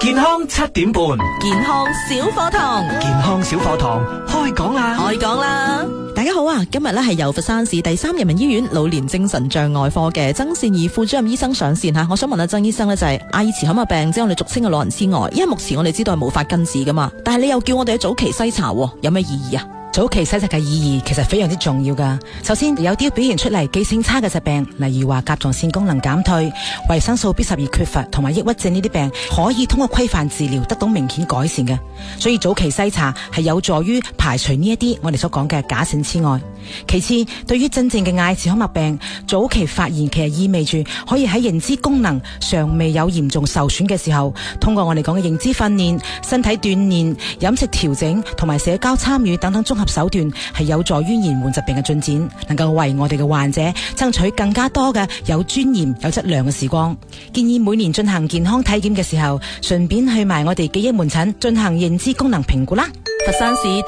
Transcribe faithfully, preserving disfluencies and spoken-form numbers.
健康七點半， 健康小課堂， 健康小課堂開講啦， 開講啦！大家好啊，今日咧係由佛山市第三人民醫院老年精神障礙科嘅曾善儀副主任醫生上線吓。我想問下曾醫生咧，就係阿爾茨海默病，即係我哋俗稱嘅老人痴呆，因為目前我哋知道係無法根治噶嘛，但係你又叫我哋喺早期篩查，有咩意義啊？ 早期篩查嘅意義其實非常之重要噶。首先有啲表現出嚟記性差嘅疾病，例如話甲狀腺功能減退、維生素 B 十二缺乏同埋抑鬱症呢啲病，可以通過規範治療得到明顯改善嘅。所以早期篩查係有助於排除呢一啲我哋所講嘅假性痴呆。其次，對於真正嘅阿爾茨海默病，早期發現其實意味住可以喺認知功能尚未有嚴重受損嘅時候，通過我哋講嘅認知訓練、身體鍛煉、飲食調整同埋社交參與等等綜合手段，係有助於延緩疾病嘅進展，能夠為我哋嘅患者爭取更加多嘅有尊嚴、有質量嘅時光。建議每年進行健康體檢嘅時候，順便去埋我哋記憶門診進行認知功能評估啦。 佛山市